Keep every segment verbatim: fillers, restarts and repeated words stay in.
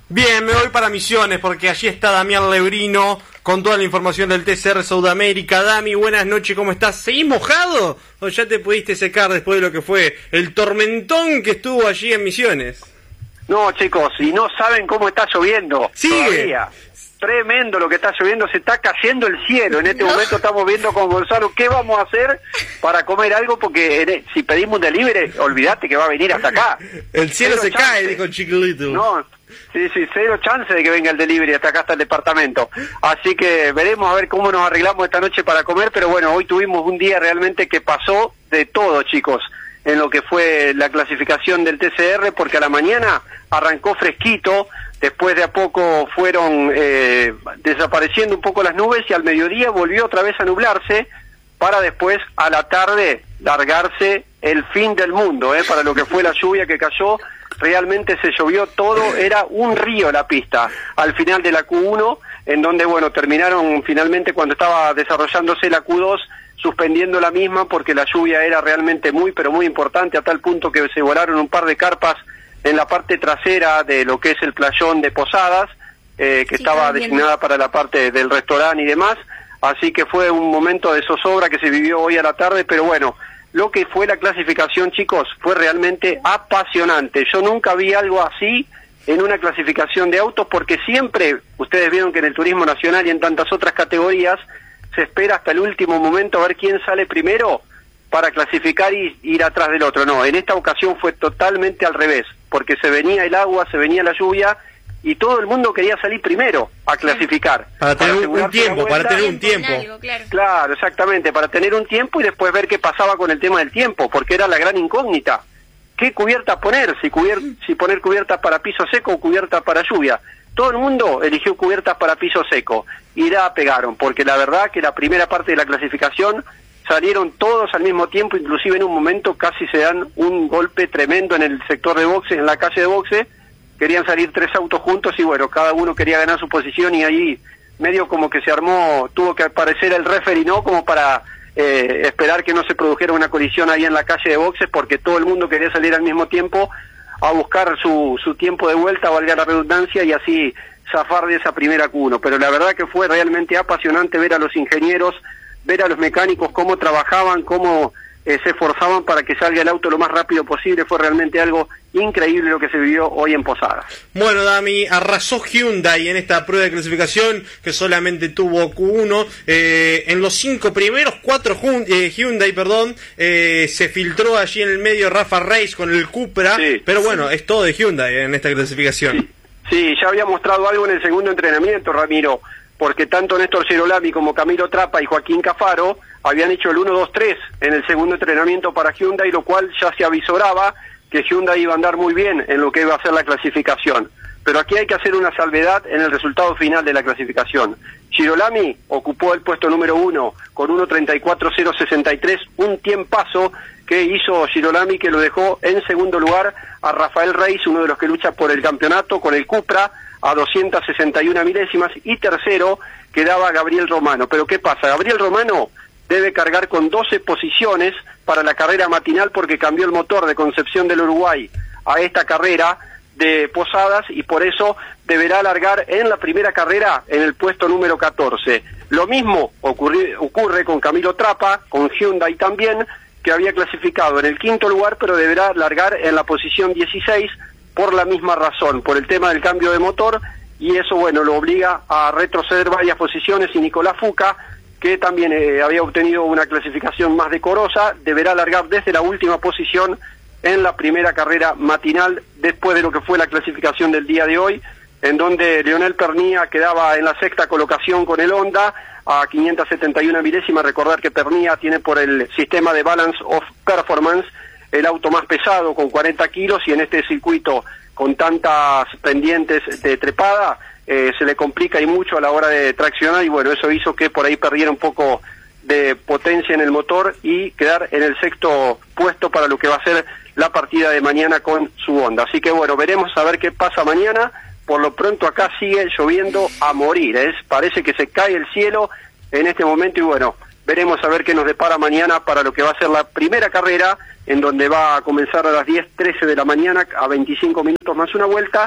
Bien, me voy para Misiones porque allí está Damián Lebrino con toda la información del T C R Sudamérica. Dami, buenas noches, ¿cómo estás? ¿Seguís mojado o ya te pudiste secar después de lo que fue el tormentón que estuvo allí en Misiones? No, chicos, y no saben cómo está lloviendo. Sigue. Todavía. Tremendo lo que está lloviendo, se está cayendo el cielo. En este no. momento estamos viendo con Gonzalo qué vamos a hacer para comer algo, porque si pedimos un delivery, olvídate que va a venir hasta acá. El cielo cero se chance. cae, dijo Chiquilito. No, sí, sí, cero chance de que venga el delivery hasta acá, hasta el departamento. Así que veremos a ver cómo nos arreglamos esta noche para comer, pero bueno, hoy tuvimos un día realmente que pasó de todo, chicos, en lo que fue la clasificación del T C R, porque a la mañana arrancó fresquito. Después de a poco fueron eh, desapareciendo un poco las nubes y al mediodía volvió otra vez a nublarse para después a la tarde largarse el fin del mundo, eh, para lo que fue la lluvia que cayó. Realmente se llovió todo, era un río la pista al final de la Q uno, en donde bueno terminaron finalmente cuando estaba desarrollándose la Q dos suspendiendo la misma porque la lluvia era realmente muy pero muy importante, a tal punto que se volaron un par de carpas en la parte trasera de lo que es el playón de Posadas, eh, que sí, estaba destinada para la parte del restaurante y demás, así que fue un momento de zozobra que se vivió hoy a la tarde, pero bueno, lo que fue la clasificación, chicos, fue realmente apasionante. Yo nunca vi algo así en una clasificación de autos, porque siempre, ustedes vieron que en el turismo nacional y en tantas otras categorías, se espera hasta el último momento a ver quién sale primero para clasificar y ir atrás del otro. No, en esta ocasión fue totalmente al revés, porque se venía el agua, se venía la lluvia, y todo el mundo quería salir primero a clasificar. Para tener para un tiempo, para tener un tiempo. Algo, claro. claro, exactamente, para tener un tiempo y después ver qué pasaba con el tema del tiempo, porque era la gran incógnita. ¿Qué cubierta poner? Si, cubier si poner cubiertas para piso seco o cubiertas para lluvia. Todo el mundo eligió cubiertas para piso seco, y la pegaron, porque la verdad que la primera parte de la clasificación salieron todos al mismo tiempo, inclusive en un momento casi se dan un golpe tremendo en el sector de boxe, en la calle de boxe, querían salir tres autos juntos y bueno, cada uno quería ganar su posición y ahí medio como que se armó, tuvo que aparecer el referee, ¿no? Como para eh, esperar que no se produjera una colisión ahí en la calle de boxe, porque todo el mundo quería salir al mismo tiempo a buscar su, su tiempo de vuelta, valga la redundancia, y así zafar de esa primera Q uno. Pero la verdad que fue realmente apasionante ver a los ingenieros, ver a los mecánicos cómo trabajaban, cómo eh, se esforzaban para que salga el auto lo más rápido posible. Fue realmente algo increíble lo que se vivió hoy en Posadas. Bueno, Dami, arrasó Hyundai en esta prueba de clasificación que solamente tuvo Q uno. Eh, en los cinco primeros, cuatro eh, Hyundai, perdón, eh, se filtró allí en el medio Rafa Reis con el Cupra, sí. Pero bueno, es todo de Hyundai en esta clasificación. Sí, sí, ya había mostrado algo en el segundo entrenamiento, Ramiro, porque tanto Néstor Girolami como Camilo Trapa y Joaquín Cafaro habían hecho el uno dos tres en el segundo entrenamiento para Hyundai, lo cual ya se avisoraba que Hyundai iba a andar muy bien en lo que iba a ser la clasificación. Pero aquí hay que hacer una salvedad en el resultado final de la clasificación. Girolami ocupó el puesto número uno con uno treinta y cuatro cero sesenta y tres, un tiempazo que hizo Girolami que lo dejó en segundo lugar a Rafael Reis, uno de los que lucha por el campeonato con el Cupra, a doscientas sesenta y una milésimas, y tercero quedaba Gabriel Romano. Pero ¿qué pasa? Gabriel Romano debe cargar con doce posiciones para la carrera matinal porque cambió el motor de Concepción del Uruguay a esta carrera de Posadas y por eso deberá largar en la primera carrera en el puesto número catorce. Lo mismo ocurre, ocurre con Camilo Trapa, con Hyundai también, que había clasificado en el quinto lugar, pero deberá largar en la posición dieciséis por la misma razón, por el tema del cambio de motor, y eso, bueno, lo obliga a retroceder varias posiciones, y Nicolás Fuca, que también eh, había obtenido una clasificación más decorosa, deberá largar desde la última posición en la primera carrera matinal, después de lo que fue la clasificación del día de hoy, en donde Leonel Pernía quedaba en la sexta colocación con el Honda, a quinientas setenta y una milésimas. Recordar que Pernía tiene por el sistema de Balance of Performance el auto más pesado con cuarenta kilos, y en este circuito con tantas pendientes de trepada eh, se le complica y mucho a la hora de traccionar, y bueno, eso hizo que por ahí perdiera un poco de potencia en el motor y quedar en el sexto puesto para lo que va a ser la partida de mañana con su Honda. Así que bueno, veremos a ver qué pasa mañana. Por lo pronto acá sigue lloviendo a morir, ¿eh? Parece que se cae el cielo en este momento, y bueno, veremos a ver qué nos depara mañana para lo que va a ser la primera carrera, en donde va a comenzar a las diez trece de la mañana, a veinticinco minutos más una vuelta,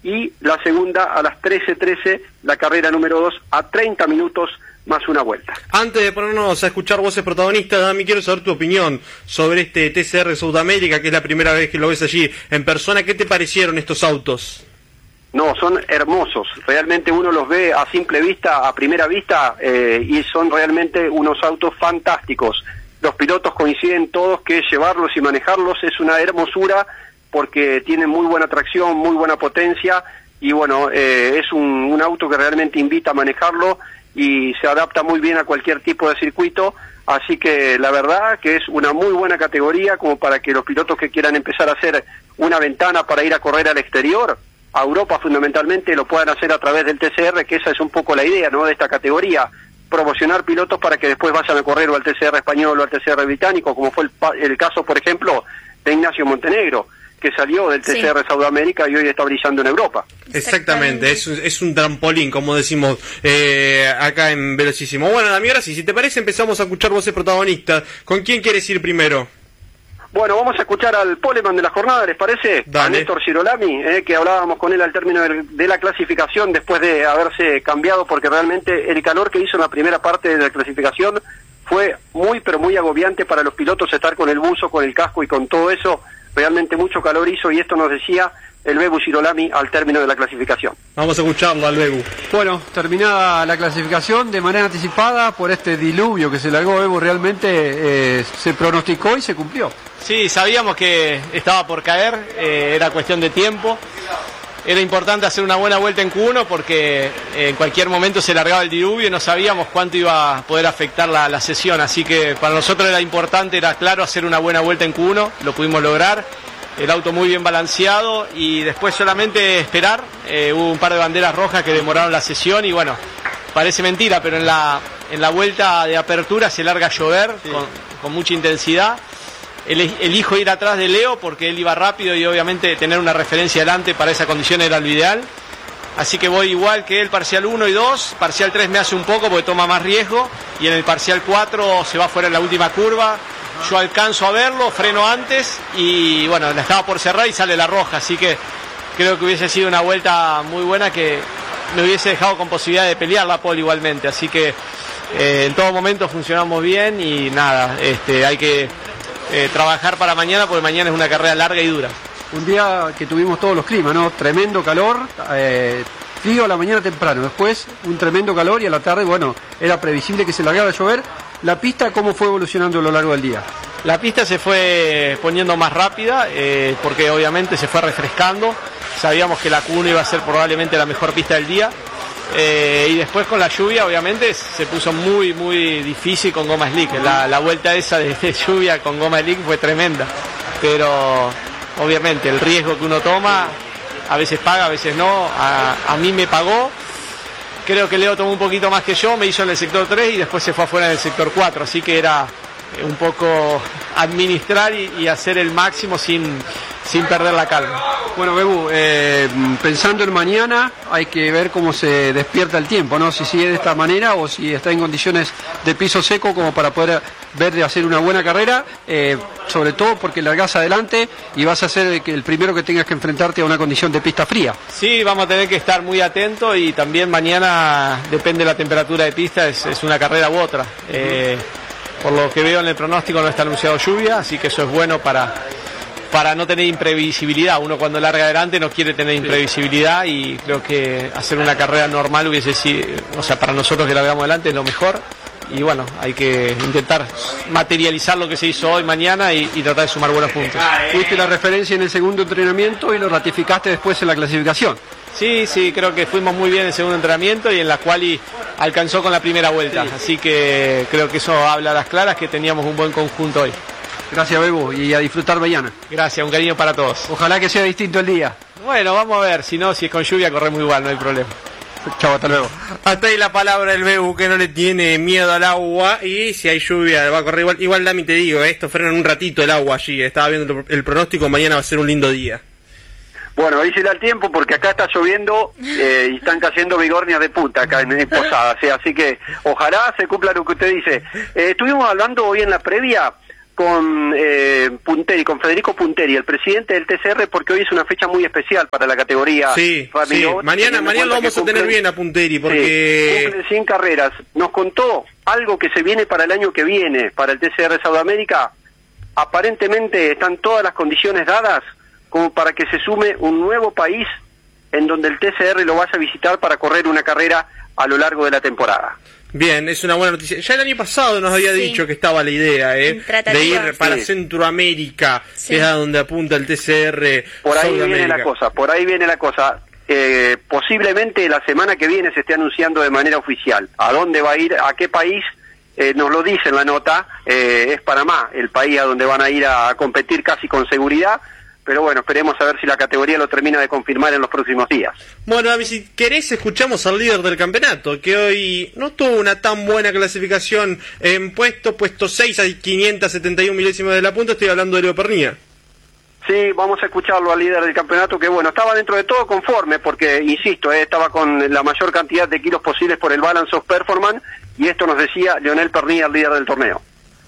y la segunda a las trece trece, la carrera número dos a treinta minutos más una vuelta. Antes de ponernos a escuchar voces protagonistas, Dami, quiero saber tu opinión sobre este T C R Sudamérica, que es la primera vez que lo ves allí en persona. ¿Qué te parecieron estos autos? No, son hermosos. Realmente uno los ve a simple vista, a primera vista, eh, y son realmente unos autos fantásticos. Los pilotos coinciden todos que llevarlos y manejarlos es una hermosura porque tienen muy buena tracción, muy buena potencia y bueno, eh, es un, un auto que realmente invita a manejarlo y se adapta muy bien a cualquier tipo de circuito, así que la verdad que es una muy buena categoría como para que los pilotos que quieran empezar a hacer una ventana para ir a correr al exterior, a Europa fundamentalmente, lo puedan hacer a través del T C R, que esa es un poco la idea, ¿no?, de esta categoría, promocionar pilotos para que después vayan a correr o al T C R español o al T C R británico, como fue el, el caso, por ejemplo, de Ignacio Montenegro, que salió del T C R sí. Sudamérica y hoy está brillando en Europa. Exactamente, es, es un trampolín, como decimos eh, acá en Velocísimo. Bueno, Dami, ahora sí, si te parece empezamos a escuchar voces protagonistas. ¿Con quién quieres ir primero? Bueno, vamos a escuchar al poleman de la jornada, ¿les parece? Dale. A Néstor Girolami, eh, que hablábamos con él al término de, de la clasificación después de haberse cambiado, porque realmente el calor que hizo en la primera parte de la clasificación fue muy, pero muy agobiante para los pilotos estar con el buzo, con el casco y con todo eso. Realmente mucho calor hizo y esto nos decía el Bebu Girolami al término de la clasificación. Vamos a escucharlo al Bebu. Bueno, terminada la clasificación de manera anticipada por este diluvio que se largó Bebu, realmente eh, se pronosticó y se cumplió. Sí, sabíamos que estaba por caer, eh, era cuestión de tiempo. Era importante hacer una buena vuelta en Q uno porque en cualquier momento se largaba el diluvio y no sabíamos cuánto iba a poder afectar la, la sesión. Así que para nosotros era importante, era claro, hacer una buena vuelta en Q uno, lo pudimos lograr. El auto muy bien balanceado y después solamente esperar. Eh, hubo un par de banderas rojas que demoraron la sesión y bueno, parece mentira, pero en la, en la vuelta de apertura se larga a llover sí. con, con mucha intensidad. Elijo ir atrás de Leo porque él iba rápido y obviamente tener una referencia delante para esa condición era lo ideal. Así que voy igual que él, parcial uno y dos, parcial tres me hace un poco porque toma más riesgo y en el parcial cuatro se va fuera en la última curva. Yo alcanzo a verlo, freno antes y bueno, la estaba por cerrar y sale la roja, así que creo que hubiese sido una vuelta muy buena que me hubiese dejado con posibilidad de pelear la pole igualmente. Así que eh, en todo momento funcionamos bien y nada, este, hay que... Eh, trabajar para mañana porque mañana es una carrera larga y dura. Un día que tuvimos todos los climas, ¿no? Tremendo calor, eh, frío a la mañana temprano, después un tremendo calor y a la tarde, bueno, era previsible que se largara a llover. ¿La pista cómo fue evolucionando a lo largo del día? La pista se fue poniendo más rápida eh, porque obviamente se fue refrescando. Sabíamos que la Q uno iba a ser probablemente la mejor pista del día. Eh, y después con la lluvia obviamente se puso muy muy difícil con goma slick. La, la vuelta esa de, de lluvia con goma slick fue tremenda, pero obviamente el riesgo que uno toma a veces paga, a veces no. A, a mí me pagó. Creo que Leo tomó un poquito más que yo, me hizo en el sector tres y después se fue afuera en el sector cuatro, así que era un poco administrar y, y hacer el máximo sin, sin perder la calma. Bueno, Bebu, eh, pensando en mañana hay que ver cómo se despierta el tiempo, ¿no? Si sigue de esta manera o si está en condiciones de piso seco como para poder ver de hacer una buena carrera, eh, sobre todo porque largás adelante y vas a ser el primero que tengas que enfrentarte a una condición de pista fría. Sí, vamos a tener que estar muy atentos y también mañana depende de la temperatura de pista, es, es una carrera u otra. Eh, Por lo que veo en el pronóstico no está anunciado lluvia, así que eso es bueno para, para no tener imprevisibilidad. Uno cuando larga adelante no quiere tener imprevisibilidad y creo que hacer una carrera normal hubiese sido, o sea, para nosotros que largamos adelante es lo mejor. Y bueno, hay que intentar materializar lo que se hizo hoy, mañana y, y tratar de sumar buenos puntos. Fuiste la referencia en el segundo entrenamiento y lo ratificaste después en la clasificación. Sí, sí, creo que fuimos muy bien en el segundo entrenamiento y en la cual alcanzó con la primera vuelta. Sí. Así que creo que eso habla a las claras que teníamos un buen conjunto hoy. Gracias, Bebu, y a disfrutar mañana. Gracias, un cariño para todos. Ojalá que sea distinto el día. Bueno, vamos a ver, si no, si es con lluvia corremos igual, no hay problema. Chau, hasta luego. Hasta ahí la palabra del Bebu, que no le tiene miedo al agua y si hay lluvia va a correr igual. Igual, Dami, te digo, esto frena un ratito el agua allí. Estaba viendo el pronóstico, mañana va a ser un lindo día. Bueno, ahí se da el tiempo porque acá está lloviendo eh, y están cayendo bigornias de punta acá en, en Posadas, ¿sí? Así que ojalá se cumpla lo que usted dice. Eh, estuvimos hablando hoy en la previa con eh, Punteri, con Federico Punteri, el presidente del T C R, porque hoy es una fecha muy especial para la categoría. Sí, Ramiro, sí. Mañana, mañana lo vamos a tener bien a Punteri, porque... Sí, cumple cien carreras. Nos contó algo que se viene para el año que viene, para el T C R Sudamérica. Aparentemente están todas las condiciones dadas como para que se sume un nuevo país en donde el T C R lo vaya a visitar para correr una carrera a lo largo de la temporada. Bien, es una buena noticia. Ya el año pasado nos había sí. dicho que estaba la idea ¿eh? de ir para sí. Centroamérica, sí. que es a donde apunta el T C R. Por ahí viene la cosa, por ahí viene la cosa. Eh, posiblemente la semana que viene se esté anunciando de manera oficial a dónde va a ir, a qué país. Eh, nos lo dice en la nota, eh, es Panamá, el país a donde van a ir a, a competir casi con seguridad. Pero bueno, esperemos a ver si la categoría lo termina de confirmar en los próximos días. Bueno, Dami, si querés escuchamos al líder del campeonato, que hoy no tuvo una tan buena clasificación en puesto, puesto seis a quinientos setenta y uno milésimas de la punta, estoy hablando de Leo Pernía. Sí, vamos a escucharlo al líder del campeonato, que bueno, estaba dentro de todo conforme, porque, insisto, eh, estaba con la mayor cantidad de kilos posibles por el Balance of Performance, y esto nos decía Leonel Pernía, el líder del torneo.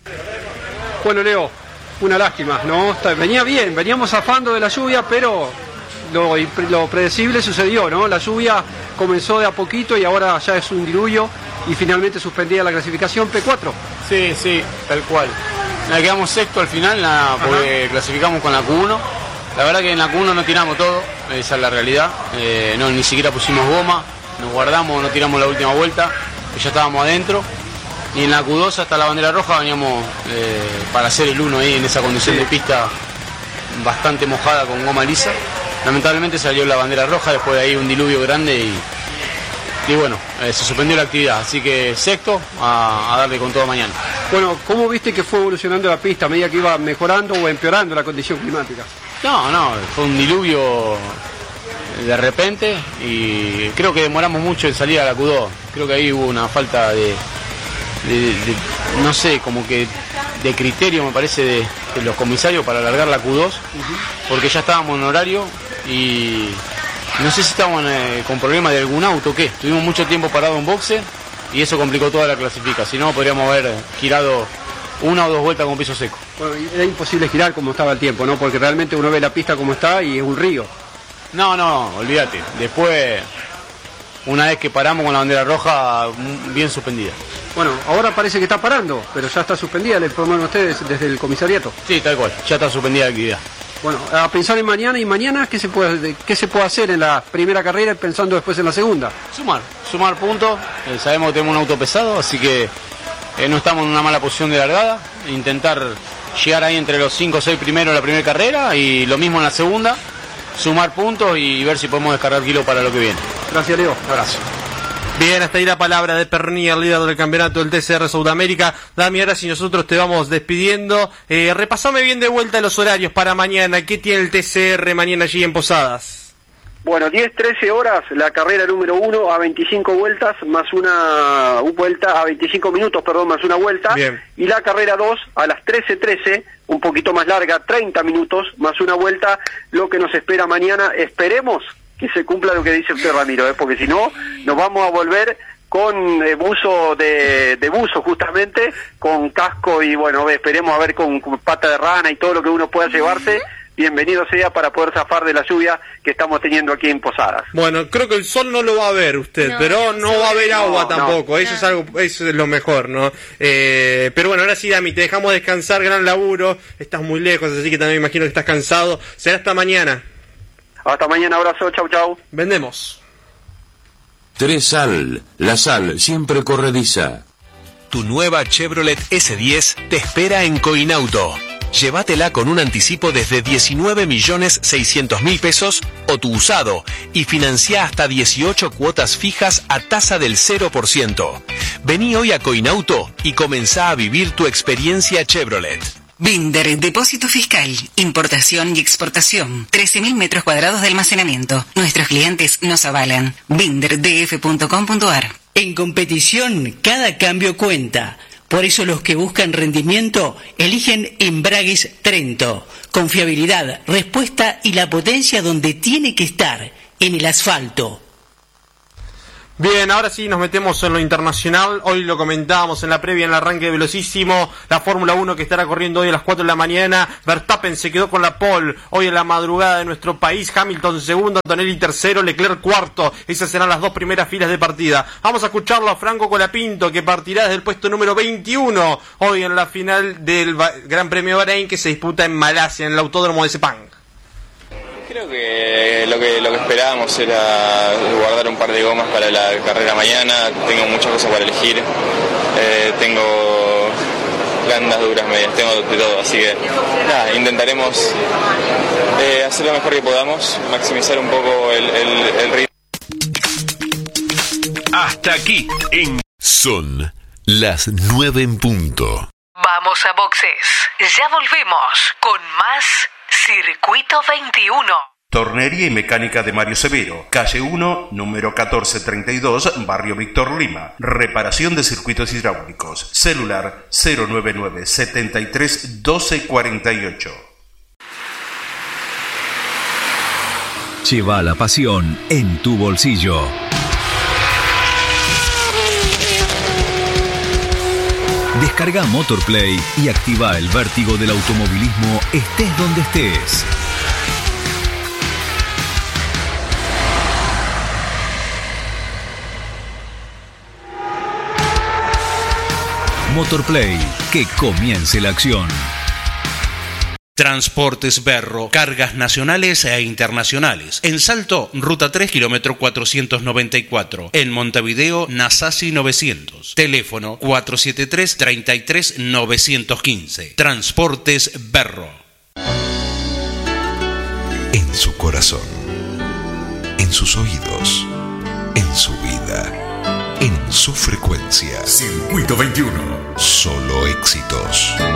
Bueno, Leo, una lástima, ¿no? Venía bien, veníamos zafando de la lluvia, pero lo, lo predecible sucedió, ¿no? La lluvia comenzó de a poquito y ahora ya es un diluvio y finalmente suspendía la clasificación P cuatro. Sí, sí, tal cual. La quedamos sexto al final, la, porque Ajá. clasificamos con la Q uno. La verdad que en la Q uno no tiramos todo, esa es la realidad. Eh, no, ni siquiera pusimos goma, nos guardamos, no tiramos la última vuelta, que ya estábamos adentro. Y en la Q dos hasta la bandera roja veníamos eh, para hacer el uno ahí en esa condición sí. de pista bastante mojada con goma lisa. Lamentablemente salió la bandera roja, después de ahí un diluvio grande y, y bueno, eh, se suspendió la actividad. Así que sexto, a, a darle con todo mañana. Bueno, ¿cómo viste que fue evolucionando la pista a medida que iba mejorando o empeorando la condición climática? No, no, fue un diluvio de repente y creo que demoramos mucho en salir a la Q dos. Creo que ahí hubo una falta de... De, de, no sé, como que de criterio me parece de, de los comisarios para alargar la Q dos, uh-huh. porque ya estábamos en horario y no sé si estábamos eh, con problemas de algún auto o qué. Tuvimos mucho tiempo parado en boxe y eso complicó toda la clasificación. Si no, podríamos haber girado una o dos vueltas con piso seco. Bueno, era imposible girar como estaba el tiempo, ¿no? Porque realmente uno ve la pista como está y es un río. No, no, olvídate. Después, una vez que paramos con la bandera roja, bien suspendida. Bueno, ahora parece que está parando, pero ya está suspendida, le informan ustedes desde el comisariato. Sí, tal cual, ya está suspendida la actividad. Bueno, a pensar en mañana y mañana, ¿qué se puede, qué se puede hacer en la primera carrera y pensando después en la segunda? Sumar, sumar puntos, eh, sabemos que tenemos un auto pesado, así que eh, no estamos en una mala posición de largada, intentar llegar ahí entre los cinco o seis primeros en la primera carrera y lo mismo en la segunda, sumar puntos y ver si podemos descargar kilos para lo que viene. Gracias, Leo. Un abrazo. Bien, hasta ahí la palabra de Pernía, el líder del campeonato del T C R Sudamérica. Dami, ahora si nosotros te vamos despidiendo, eh, repasame bien de vuelta los horarios para mañana. ¿Qué tiene el T C R mañana allí en Posadas? Bueno, diez trece horas, la carrera número uno a veinticinco vueltas, más una vuelta, a veinticinco minutos, perdón, más una vuelta. Bien. Y la carrera dos a las trece trece, un poquito más larga, treinta minutos, más una vuelta. Lo que nos espera mañana, esperemos que se cumpla lo que dice usted, Ramiro, ¿eh? Porque si no, nos vamos a volver con eh, buzo de, de buzo justamente, con casco y bueno, esperemos a ver con, con pata de rana y todo lo que uno pueda llevarse. Bienvenido sea para poder zafar de la lluvia que estamos teniendo aquí en Posadas. Bueno, creo que el sol no lo va a ver usted, no, pero no, no va a haber agua no, tampoco, no. eso es algo, eso es lo mejor, ¿no? Eh, pero bueno, ahora sí, Dami, te dejamos descansar, gran laburo, estás muy lejos, así que también me imagino que estás cansado. Será hasta mañana. Hasta mañana, abrazo, chau, chau. Vendemos. Tresal, la sal siempre corrediza. Tu nueva Chevrolet ese diez te espera en Coinauto. Llévatela con un anticipo desde diecinueve millones seiscientos mil pesos o tu usado y financia hasta dieciocho cuotas fijas a tasa del cero por ciento. Vení hoy a Coinauto y comenzá a vivir tu experiencia Chevrolet. Binder, depósito fiscal, importación y exportación, trece mil metros cuadrados de almacenamiento. Nuestros clientes nos avalan. binder d f punto com punto a r. En competición, cada cambio cuenta. Por eso los que buscan rendimiento eligen Embragues Trento. Confiabilidad, respuesta y la potencia donde tiene que estar, en el asfalto. Bien, ahora sí nos metemos en lo internacional. Hoy lo comentábamos en la previa, en el arranque de Velocísimo, la Fórmula uno que estará corriendo hoy a las cuatro de la mañana. Verstappen se quedó con la pole hoy en la madrugada de nuestro país. Hamilton segundo, Antonelli tercero, Leclerc cuarto. Esas serán las dos primeras filas de partida. Vamos a escucharlo a Franco Colapinto, que partirá desde el puesto número veintiuno hoy en la final del Gran Premio Bahrein, que se disputa en Malasia, en el Autódromo de Sepang. Creo que lo que lo que esperábamos era guardar un par de gomas para la carrera mañana. Tengo muchas cosas para elegir. Eh, tengo blandas, duras, medias, tengo de todo. Así que nada, intentaremos eh, hacer lo mejor que podamos, maximizar un poco el, el, el ritmo. Hasta aquí en... Son las nueve en punto. Vamos a boxes. Ya volvemos con más Circuito veintiuno. Tornería y mecánica de Mario Severo, calle uno, número catorce treinta y dos, barrio Víctor Lima. Reparación de circuitos hidráulicos. Celular cero nueve nueve, setenta y tres, doce cuarenta y ocho. Lleva la pasión en tu bolsillo. Descarga Motorplay y activa el vértigo del automovilismo estés donde estés. Motorplay, que comience la acción. Transportes Berro, cargas nacionales e internacionales. En Salto, ruta tres, kilómetro cuatrocientos noventa y cuatro. En Montevideo, Nasasi novecientos. Teléfono cuatro siete tres, treinta y tres, novecientos quince. Transportes Berro. En su corazón, en sus oídos, en su vida, en su frecuencia. Circuito veintiuno. Solo éxitos.